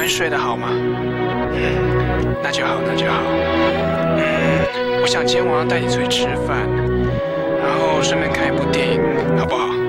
天睡得好吗？那就好，那就好。我想今天晚上带你出去吃饭，然后顺便看一部电影，好不好？